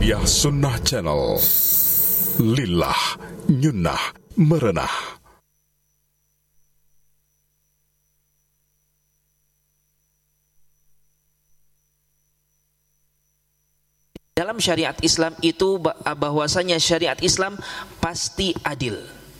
Muhammadiyah Sunnah Channel. Lillah Nyunnah Merenah. Dalam syariat Islam itu bahwasanya syariat Islam pasti adil.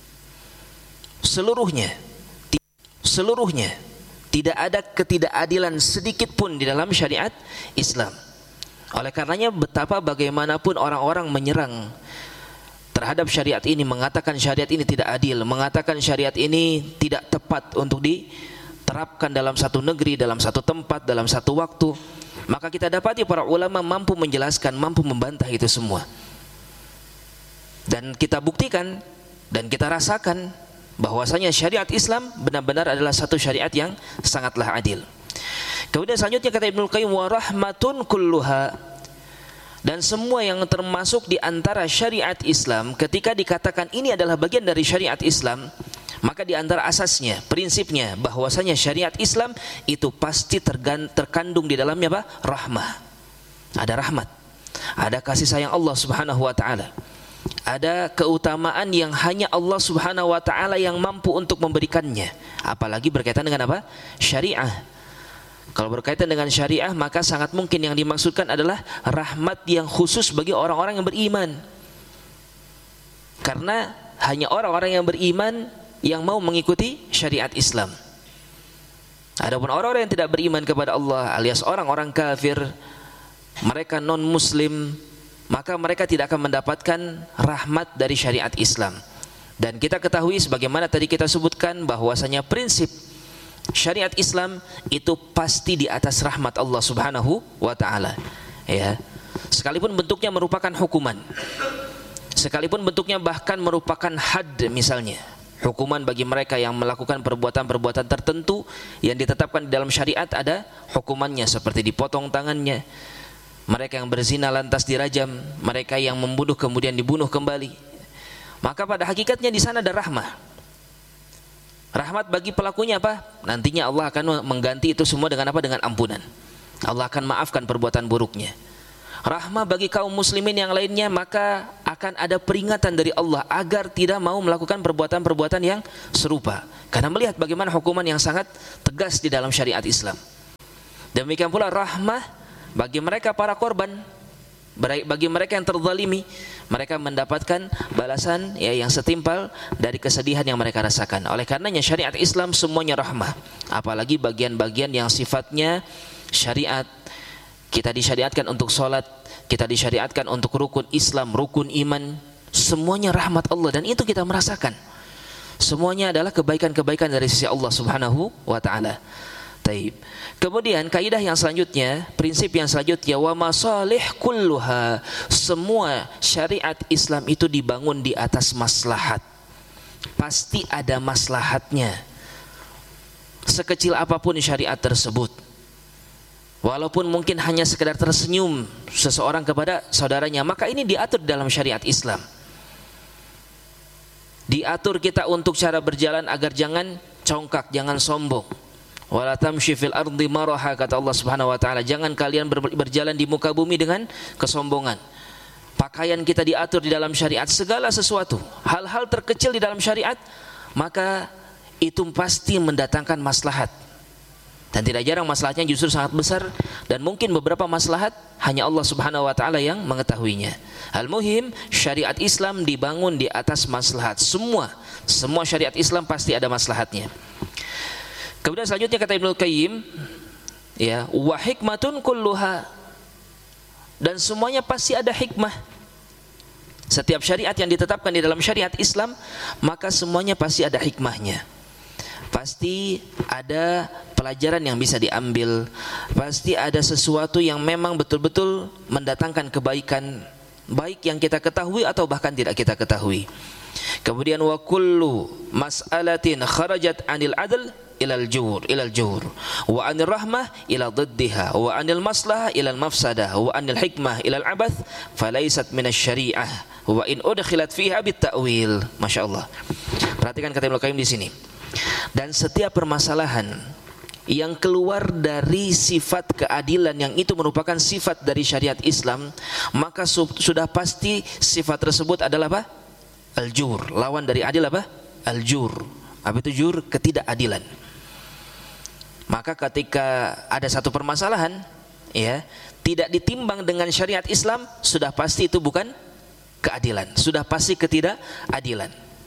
Seluruhnya tidak ada ketidakadilan sedikit pun di dalam syariat Islam. Oleh karenanya betapa bagaimanapun orang-orang menyerang terhadap syariat ini, mengatakan syariat ini tidak adil, mengatakan syariat ini tidak tepat untuk diterapkan dalam satu negeri, dalam satu tempat, dalam satu waktu, maka kita dapati para ulama mampu menjelaskan, mampu membantah itu semua. Dan kita buktikan dan kita rasakan bahwasanya syariat Islam benar-benar adalah satu syariat yang sangatlah adil. Kemudian selanjutnya kata Ibnul Qayyim, wa rahmatun kulluha, dan semua yang termasuk di antara syariat Islam ketika dikatakan ini adalah bagian dari syariat Islam, maka di antara asasnya, prinsipnya bahwasanya syariat Islam itu pasti terkandung di dalamnya apa? Rahmah. Ada rahmat, ada kasih sayang Allah Subhanahu wa taala. Ada keutamaan yang hanya Allah Subhanahu wa taala yang mampu untuk memberikannya. Apalagi berkaitan dengan apa? Syariah. Kalau berkaitan dengan syariah, maka sangat mungkin yang dimaksudkan adalah rahmat yang khusus bagi orang-orang yang beriman. Karena hanya orang-orang yang beriman yang mau mengikuti syariat Islam. Adapun orang-orang yang tidak beriman kepada Allah alias orang-orang kafir, mereka non-muslim, maka mereka tidak akan mendapatkan rahmat dari syariat Islam. Dan kita ketahui sebagaimana tadi kita sebutkan bahwasanya prinsip syariat Islam itu pasti di atas rahmat Allah Subhanahu wa taala. Ya. Sekalipun bentuknya merupakan hukuman. Sekalipun bentuknya bahkan merupakan had misalnya. Hukuman bagi mereka yang melakukan perbuatan-perbuatan tertentu yang ditetapkan di dalam syariat, ada hukumannya seperti dipotong tangannya. Mereka yang berzina lantas dirajam, mereka yang membunuh kemudian dibunuh kembali. Maka pada hakikatnya di sana ada rahmah. Rahmat bagi pelakunya apa? Nantinya Allah akan mengganti itu semua dengan apa? Dengan ampunan. Allah akan maafkan perbuatan buruknya. Rahmah bagi kaum muslimin yang lainnya, maka akan ada peringatan dari Allah agar tidak mau melakukan perbuatan-perbuatan yang serupa. Karena melihat bagaimana hukuman yang sangat tegas di dalam syariat Islam. Demikian pula rahmah bagi mereka para korban, bagi mereka yang terzalimi, mereka mendapatkan balasan ya yang setimpal dari kesedihan yang mereka rasakan. Oleh karenanya syariat Islam semuanya rahmah. Apalagi bagian-bagian yang sifatnya syariat. Kita disyariatkan untuk sholat, kita disyariatkan untuk rukun Islam, rukun iman, semuanya rahmat Allah dan itu kita merasakan. Semuanya adalah kebaikan-kebaikan dari sisi Allah Subhanahu wa taala. Taib. Kemudian kaidah yang selanjutnya, prinsip yang selanjutnya, wa masalih kulluha, semua syariat Islam itu dibangun di atas maslahat. Pasti ada maslahatnya. Sekecil apapun syariat tersebut. Walaupun mungkin hanya sekedar tersenyum seseorang kepada saudaranya, maka ini diatur dalam syariat Islam. Diatur kita untuk cara berjalan agar jangan congkak, jangan sombong. Wala tamshi fil ardi maraha, kata Allah Subhanahu wa taala, jangan kalian berjalan di muka bumi dengan kesombongan. Pakaian kita diatur di dalam syariat, segala sesuatu, hal-hal terkecil di dalam syariat, maka itu pasti mendatangkan maslahat. Dan tidak jarang maslahatnya justru sangat besar, dan mungkin beberapa maslahat hanya Allah Subhanahu wa taala yang mengetahuinya. Al-muhim, syariat Islam dibangun di atas maslahat. Semua syariat Islam pasti ada maslahatnya. Kemudian selanjutnya kata Ibnul Qayyim, ya, wa hikmatun kulluha, dan semuanya pasti ada hikmah. Setiap syariat yang ditetapkan di dalam syariat Islam, maka semuanya pasti ada hikmahnya. Pasti ada pelajaran yang bisa diambil, pasti ada sesuatu yang memang betul-betul mendatangkan kebaikan, baik yang kita ketahui atau bahkan tidak kita ketahui. Kemudian wa kullu mas'alatin kharajat 'anil 'adl ilal jur wa 'anil rahmah ila dhiddiha wa 'anil maslahah ila mafsadah wa 'anil hikmah ila al-'abath falaysat minasy syari'ah wa in udkhilat fiha bit ta'wil. Masyaallah. Perhatikan kata Ibnu Qayyim di sini. Dan setiap permasalahan yang keluar dari sifat keadilan yang itu merupakan sifat dari syariat Islam, maka sudah pasti sifat tersebut adalah apa? Al-jur. Lawan dari adil apa? Al-jur. Apa itu jur? Ketidakadilan. Maka ketika ada satu permasalahan, ya, tidak ditimbang dengan syariat Islam, sudah pasti itu bukan keadilan, sudah pasti ketidakadilan.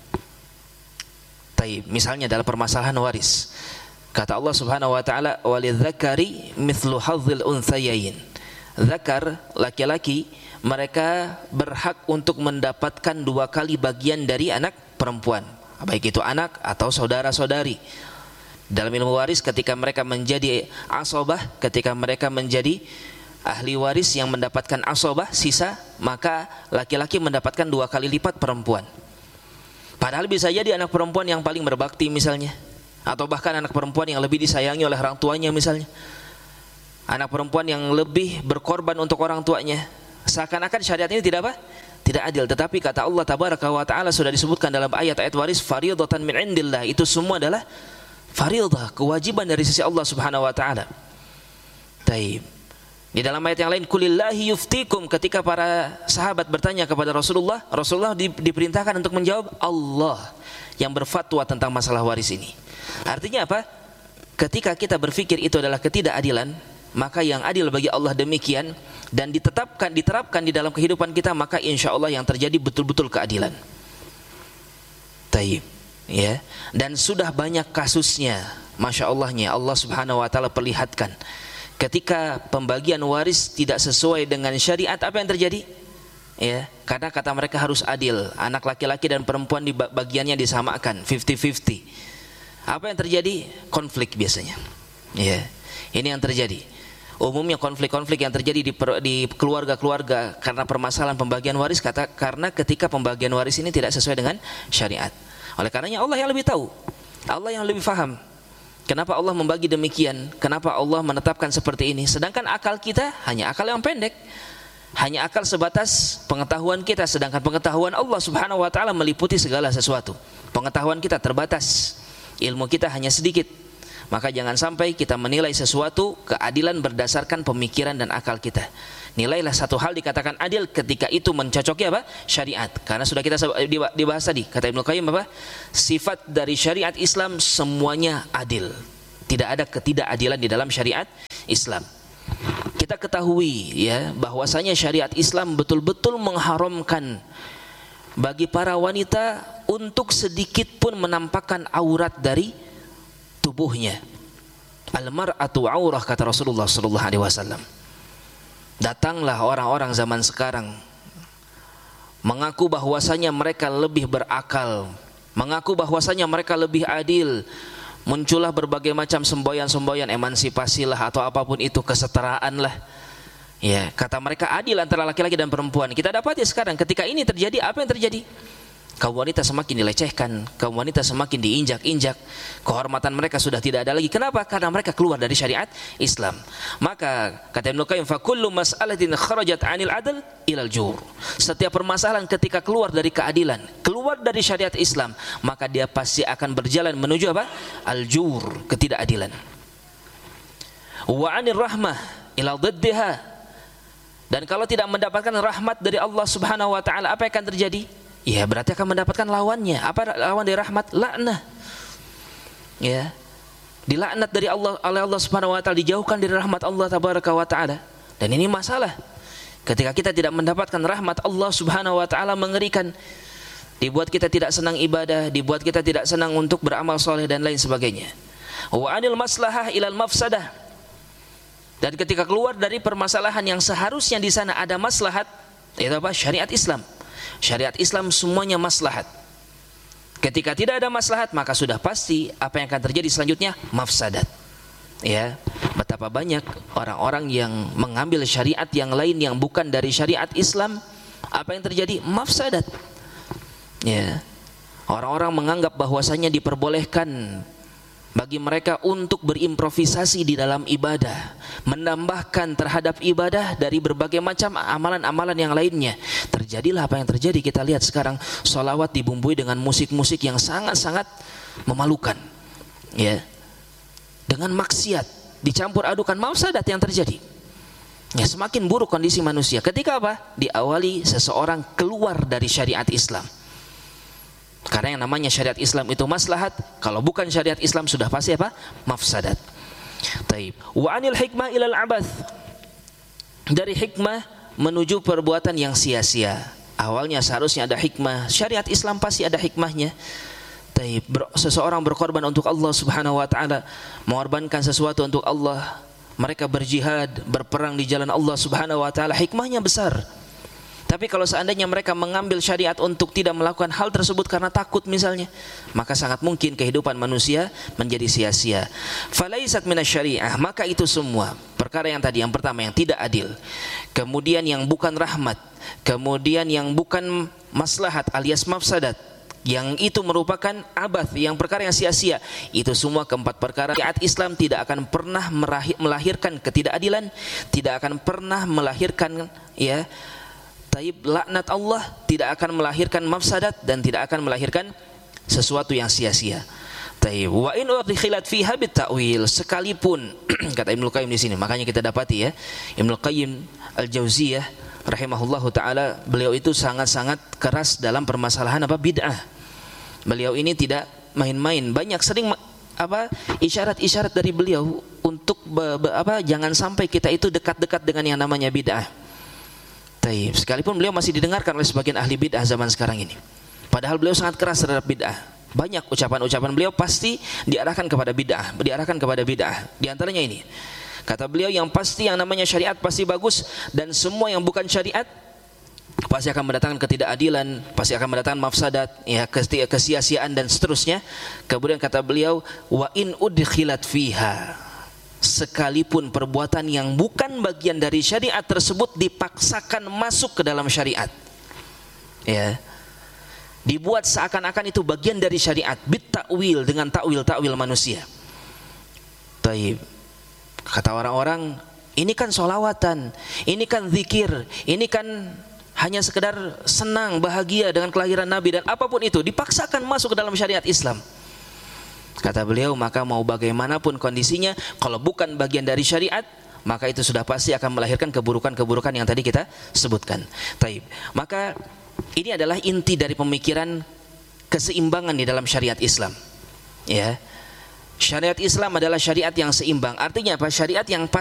Taib, misalnya dalam permasalahan waris. Kata Allah Subhanahu wa taala, "Walidzakari mithlu hadzil unthayain." Zakar, laki-laki, mereka berhak untuk mendapatkan 2 kali bagian dari anak perempuan, baik itu anak atau saudara-saudari. Dalam ilmu waris, ketika mereka menjadi asobah, ketika mereka menjadi ahli waris yang mendapatkan asobah, sisa, maka laki-laki mendapatkan 2 kali lipat perempuan. Padahal bisa jadi anak perempuan yang paling berbakti misalnya, atau bahkan anak perempuan yang lebih disayangi oleh orang tuanya misalnya, anak perempuan yang lebih berkorban untuk orang tuanya. Seakan-akan syariat ini tidak apa? Tidak adil. Tetapi kata Allah Tabaraka wa Ta'ala, sudah disebutkan dalam ayat-ayat waris, faridatan min indillah. Itu semua adalah faridah, kewajiban dari sisi Allah Subhanahu wa Ta'ala. Taib. Di dalam ayat yang lain, kulillahi yuftikum, ketika para sahabat bertanya kepada Rasulullah, Rasulullah diperintahkan untuk menjawab Allah yang berfatwa tentang masalah waris ini. Artinya apa? Ketika kita berpikir itu adalah ketidakadilan, maka yang adil bagi Allah demikian, dan diterapkan di dalam kehidupan kita, maka insya Allah yang terjadi betul-betul keadilan. Taib, ya. Dan sudah banyak kasusnya, masya Allahnya, Allah Subhanahu wa Ta'ala perlihatkan. Ketika pembagian waris tidak sesuai dengan syariat, apa yang terjadi? Ya, karena kata mereka harus adil, anak laki-laki dan perempuan di bagiannya disamakan, 50-50. Apa yang terjadi? Konflik biasanya. Ya, ini yang terjadi. Umumnya konflik-konflik yang terjadi di keluarga-keluarga karena permasalahan pembagian waris, karena ketika pembagian waris ini tidak sesuai dengan syariat. Oleh karenanya Allah yang lebih tahu, Allah yang lebih faham. Kenapa Allah membagi demikian? Kenapa Allah menetapkan seperti ini? Sedangkan akal kita hanya akal yang pendek, hanya akal sebatas pengetahuan kita. Sedangkan pengetahuan Allah Subhanahu wa Ta'ala meliputi segala sesuatu. Pengetahuan kita terbatas, ilmu kita hanya sedikit. Maka jangan sampai kita menilai sesuatu keadilan berdasarkan pemikiran dan akal kita. Nilailah satu hal dikatakan adil ketika itu mencocoki apa? Syariat. Karena sudah kita dibahas tadi, kata Ibnu Qayyim apa? Sifat dari syariat Islam semuanya adil. Tidak ada ketidakadilan di dalam syariat Islam. Kita ketahui ya bahwasanya syariat Islam betul-betul mengharamkan bagi para wanita untuk sedikit pun menampakkan aurat dari tubuhnya. Al-mar'atu aurah, kata Rasulullah sallallahu alaihi wasallam. Datanglah orang-orang zaman sekarang mengaku bahwasanya mereka lebih berakal, mengaku bahwasanya mereka lebih adil. Muncullah berbagai macam semboyan-semboyan, emansipasilah atau apapun itu, kesetaraan lah. Ya, kata mereka adil antara laki-laki dan perempuan. Kita dapati sekarang ketika ini terjadi, apa yang terjadi? Kaum wanita semakin dilecehkan, kaum wanita semakin diinjak-injak, kehormatan mereka sudah tidak ada lagi. Kenapa? Karena mereka keluar dari syariat Islam. Maka kata Ibnu Qayyim, fa kullu mas'alatin kharajat 'anil 'adl ila al-jur. Setiap permasalahan ketika keluar dari keadilan, keluar dari syariat Islam, maka dia pasti akan berjalan menuju apa? Al-jur, ketidakadilan. Wa 'anir rahmah ila dhiddiha. Dan kalau tidak mendapatkan rahmat dari Allah Subhanahu wa Ta'ala, apa yang akan terjadi? Ya, berarti akan mendapatkan lawannya. Apa lawan dari rahmat? Laknah. Ya. Dilaknat dari Allah oleh Allah Subhanahu wa Ta'ala, dijauhkan dari rahmat Allah Tabaraka wa Ta'ala. Dan ini masalah. Ketika kita tidak mendapatkan rahmat Allah Subhanahu wa Ta'ala, mengerikan. Dibuat kita tidak senang ibadah, dibuat kita tidak senang untuk beramal soleh dan lain sebagainya. Wa anil maslahah ilal mafsadah. Dan ketika keluar dari permasalahan yang seharusnya di sana ada maslahat, itu apa? Syariat Islam. Syariat Islam semuanya maslahat. Ketika tidak ada maslahat, maka sudah pasti apa yang akan terjadi selanjutnya? Mafsadat. Ya, betapa banyak orang-orang yang mengambil syariat yang lain yang bukan dari syariat Islam, apa yang terjadi? Mafsadat. Ya. Orang-orang menganggap bahwasanya diperbolehkan bagi mereka untuk berimprovisasi di dalam ibadah, menambahkan terhadap ibadah dari berbagai macam amalan-amalan yang lainnya. Terjadilah apa yang terjadi. Kita lihat sekarang sholawat dibumbui dengan musik-musik yang sangat-sangat memalukan. Ya, dengan maksiat, dicampur adukan mafsadat yang terjadi. Ya, semakin buruk kondisi manusia. Ketika apa? Diawali seseorang keluar dari syariat Islam. Karena yang namanya syariat Islam itu maslahat, kalau bukan syariat Islam sudah pasti apa? Mafsadat. Taib. Wa anil hikmah ilal abath. Dari hikmah menuju perbuatan yang sia-sia. Awalnya seharusnya ada hikmah. Syariat Islam pasti ada hikmahnya. Taib. Seseorang berkorban untuk Allah Subhanahu wa taala, mengorbankan sesuatu untuk Allah. Mereka berjihad, berperang di jalan Allah Subhanahu wa taala, hikmahnya besar. Tapi kalau seandainya mereka mengambil syariat untuk tidak melakukan hal tersebut karena takut misalnya, maka sangat mungkin kehidupan manusia menjadi sia-sia. Falaisat minasyariah, maka itu semua perkara yang tadi, yang pertama yang tidak adil, kemudian yang bukan rahmat, kemudian yang bukan maslahat alias mafsadat, yang itu merupakan abath, yang perkara yang sia-sia, itu semua keempat perkara syariat Islam tidak akan pernah melahirkan ketidakadilan, tidak akan pernah melahirkan laknat Allah, tidak akan melahirkan mafsadat, dan tidak akan melahirkan sesuatu yang sia-sia. Wa in udkhilat fiha bitta'wil, sekalipun kata Ibnu Qayyim di sini, makanya kita dapati ya, Ibnu Qayyim Al-Jauziyah rahimahullahu taala, beliau itu sangat-sangat keras dalam permasalahan bid'ah. Beliau ini tidak main-main, banyak sering isyarat-isyarat dari beliau untuk jangan sampai kita itu dekat-dekat dengan yang namanya bid'ah. Taib. Sekalipun beliau masih didengarkan oleh sebagian ahli bid'ah zaman sekarang ini. Padahal beliau sangat keras terhadap bid'ah. Banyak ucapan-ucapan beliau pasti diarahkan kepada bid'ah, Di antaranya ini. Kata beliau, yang pasti yang namanya syariat pasti bagus, dan semua yang bukan syariat pasti akan mendatangkan ketidakadilan, pasti akan mendatangkan mafsadat, ya, kesia-siaan dan seterusnya. Kemudian kata beliau, wa in udkhilat fiha, sekalipun perbuatan yang bukan bagian dari syariat tersebut dipaksakan masuk ke dalam syariat, ya, dibuat seakan-akan itu bagian dari syariat, bitta'wil, dengan takwil manusia. Taib. Kata orang-orang, ini kan sholawatan, ini kan zikir, ini kan hanya sekedar senang, bahagia dengan kelahiran Nabi, dan apapun itu dipaksakan masuk ke dalam syariat Islam. Kata beliau, maka mau bagaimanapun kondisinya, kalau bukan bagian dari syariat, maka itu sudah pasti akan melahirkan keburukan-keburukan yang tadi kita sebutkan. Taib. Maka ini adalah inti dari pemikiran keseimbangan di dalam syariat Islam. Ya. Syariat Islam adalah syariat yang seimbang. Artinya apa? Syariat yang